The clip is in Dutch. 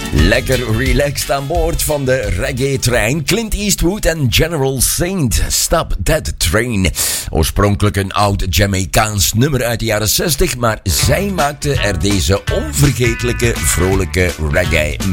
Lekker relaxed aan boord van de reggae-trein. Clint Eastwood en General Saint, Stop That Train. Oorspronkelijk een oud Jamaicaans nummer uit de jaren 60, maar zij maakte er deze onvergetelijke, vrolijke reggae